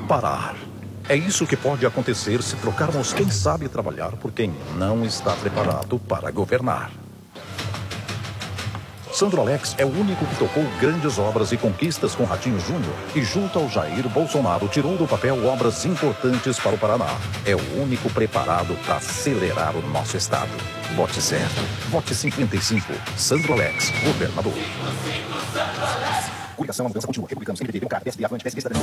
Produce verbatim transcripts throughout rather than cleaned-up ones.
parar. É isso que pode acontecer se trocarmos quem sabe trabalhar por quem não está preparado para governar. Sandro Alex é o único que tocou grandes obras e conquistas com Ratinho Júnior e, junto ao Jair Bolsonaro, tirou do papel obras importantes para o Paraná. É o único preparado para acelerar o nosso estado. Vote certo. Vote cinquenta e cinco. Sandro Alex, governador. Coligação, a mudança continua. Republicanos, M P T, P M K, P S D, Avante, P S D,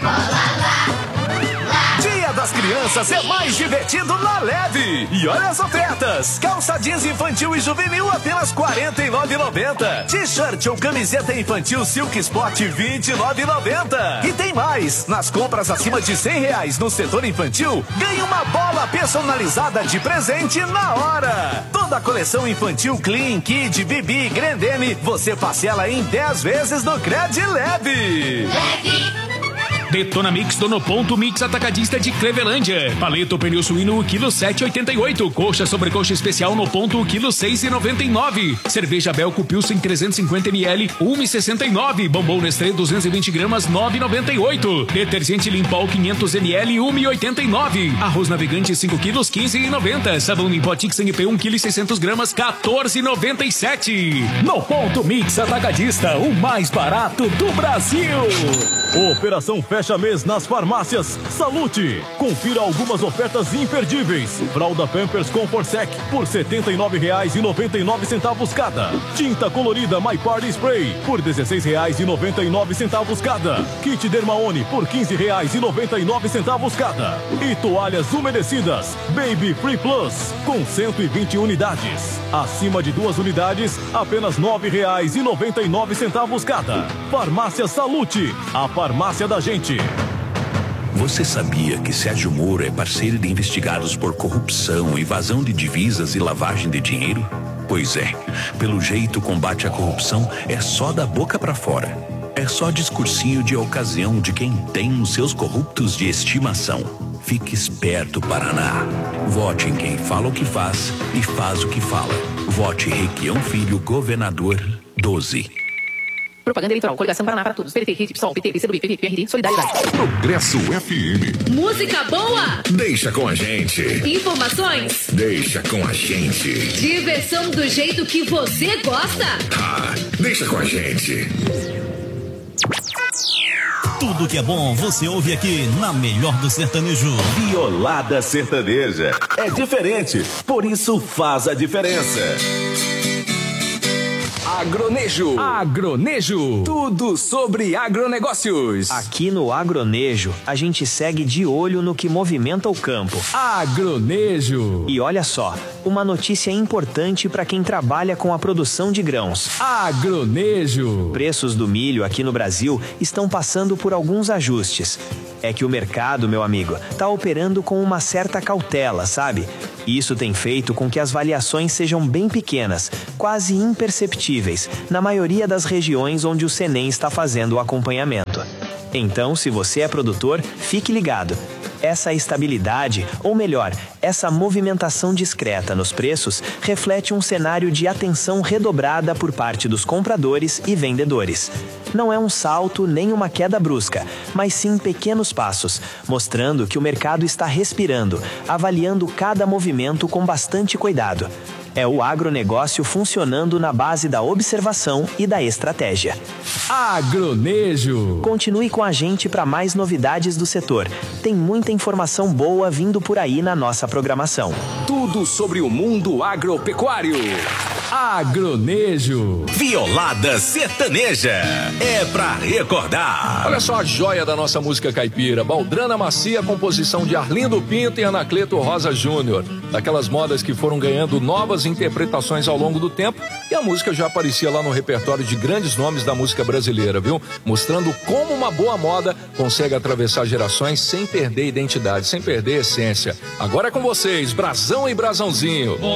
Dia das Crianças é mais divertido na Leve. E olha as ofertas. Calça jeans infantil e juvenil apenas quarenta e nove reais e noventa centavos. T-shirt ou camiseta infantil Silk Sport vinte e nove reais e noventa centavos. E tem mais. Nas compras acima de cem reais no setor infantil, ganhe uma bola personalizada de presente na hora. Toda a coleção infantil Clean, Kid, Bibi, Grendene, você parcela em dez vezes no Cred Leve. Leve. Detona Mix do No Ponto Mix Atacadista de Clevelândia. Paleta pernil suíno, quilo sete e oitenta e oito. Coxa sobre coxa especial No Ponto, quilo seis e noventa e nove. Cerveja Belco Pilsen trezentos e cinquenta mililitros, um e sessenta e nove. Bombom Nestlé duzentos e vinte gramas, nove e noventa e oito. Detergente Limpol quinhentos mililitros, um e oitenta e nove. Arroz Navegante cinco quilos, quinze e noventa. Sabão Limpo Tix N P um quilo e seiscentos gramas, quatorze e noventa e sete. No Ponto Mix Atacadista, o mais barato do Brasil. Operação Fecha Mês nas farmácias Salute. Confira algumas ofertas imperdíveis. Fralda Pampers Comfort Sec por setenta e nove reais e noventa e nove centavos cada. Tinta colorida My Party Spray por dezesseis reais e noventa e nove centavos cada. Kit Dermaone por quinze reais e noventa e nove centavos cada. E toalhas umedecidas Baby Free Plus com cento e vinte unidades. Acima de duas unidades, apenas nove reais e noventa e nove centavos cada. Farmácia Salute, a farmácia da gente. Você sabia que Sérgio Moro é parceiro de investigados por corrupção, evasão de divisas e lavagem de dinheiro? Pois é, pelo jeito o combate à corrupção é só da boca pra fora. É só discursinho de ocasião de quem tem os seus corruptos de estimação. Fique esperto, Paraná. Vote em quem fala o que faz e faz o que fala. Vote Requião Filho, governador doze. Propaganda eleitoral, coligação Paraná para todos. P T, R I T, P SOL, P T, P C do B, P V, P R D, Solidariedade. Progresso F M. Música boa. Deixa com a gente. Informações. Deixa com a gente. Diversão do jeito que você gosta. Ah, deixa com a gente. Tudo que é bom você ouve aqui na melhor do sertanejo. Violada sertaneja. É diferente, por isso faz a diferença. Agronejo. Agronejo. Tudo sobre agronegócios. Aqui no Agronejo, a gente segue de olho no que movimenta o campo. Agronejo. E olha só, uma notícia importante para quem trabalha com a produção de grãos. Agronejo. Preços do milho aqui no Brasil estão passando por alguns ajustes. É que o mercado, meu amigo, está operando com uma certa cautela, sabe? Isso tem feito com que as variações sejam bem pequenas, quase imperceptíveis, na maioria das regiões onde o Senem está fazendo o acompanhamento. Então, se você é produtor, fique ligado. Essa estabilidade, ou melhor, essa movimentação discreta nos preços, reflete um cenário de atenção redobrada por parte dos compradores e vendedores. Não é um salto nem uma queda brusca, mas sim pequenos passos, mostrando que o mercado está respirando, avaliando cada movimento com bastante cuidado. É o agronegócio funcionando na base da observação e da estratégia. Agronejo. Continue com a gente para mais novidades do setor. Tem muita informação boa vindo por aí na nossa programação. Tudo sobre o mundo agropecuário. Agronejo. Violada sertaneja. É pra recordar. Olha só a joia da nossa música caipira. Baldrana Macia, composição de Arlindo Pinto e Anacleto Rosa Júnior. Daquelas modas que foram ganhando novas interpretações ao longo do tempo. E a música já aparecia lá no repertório de grandes nomes da música brasileira, viu? Mostrando como uma boa moda consegue atravessar gerações sem perder identidade, sem perder essência. Agora é com vocês, Brasão e Brasãozinho.